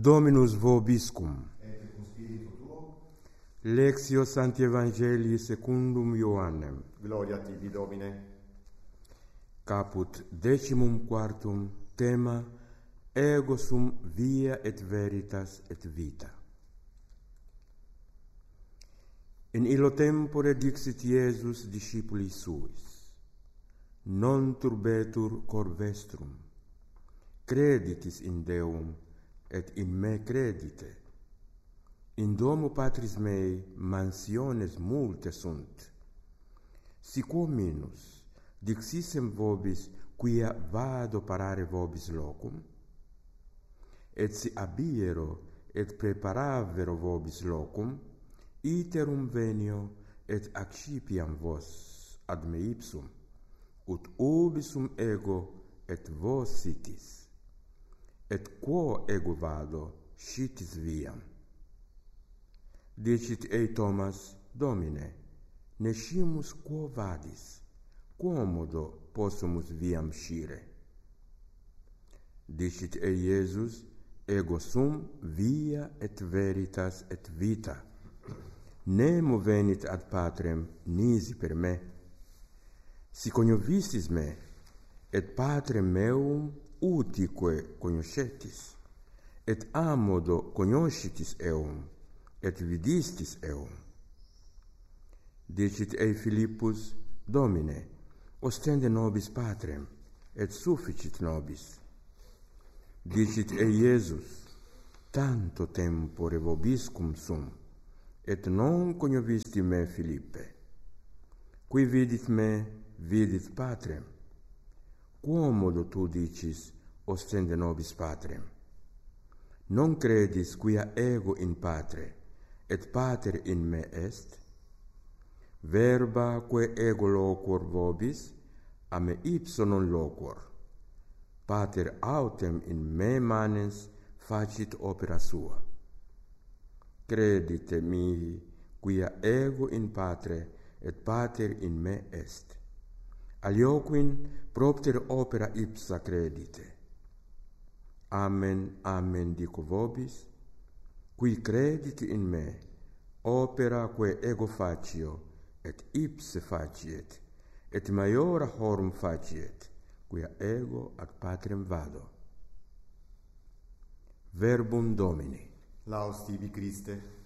Dominus vobiscum. Et cum spiritu tuo. Lectio Sancti Evangelii secundum Ioannem. Gloria tibi, Domine. Caput 14. Tema: Ego sum via et veritas et vita. In illo tempore dixit Iesus discipuli suis: Non turbetur cor vestrum. Creditis in Deum, et in me credite. In domo Patris mei mansiones multe sunt. Si quo minus dixissem vobis quia vado parare vobis locum, et si abiero et preparavero vobis locum, iterum venio et accipiam vos ad me ipsum, ut ubi sum ego et vos sitis. Et quo ego vado, scitis viam. Dicit ei Thomas: Domine, nescimus quo vadis, quomodo possumus viam scire? Dicit ei Iesus: Ego sum via et veritas et vita. Nemo venit ad Patrem nisi per me. Si cognovissis me, et Patrem meum utique cognoscetis, et amodo cognoscitis eum, et vidistis eum. Dicit ei Philippus: Domine, ostende nobis Patrem, et sufficit nobis. Dicit ei Iesus: Tanto tempore vobiscum sum, et non cognovisti me, Philippe. Qui vidit me, vidit Patrem. Quomodo tu dicis: ostende nobis Patrem? Non credis quia ego in Patre, et Pater in me est? Verba quae ego loquor vobis, a me ipso non loquor. Pater autem in me manes facit opera sua. Credite mihi, quia ego in Patre, et Pater in me est. Alioquin propter opera ipsa credite. Amen, amen dico vobis, qui credite in me, opera quae ego facio, et ipse faciet, et maiora horum faciet, quia ego ad Patrem vado. Verbum Domini. Laus tibi, Christe.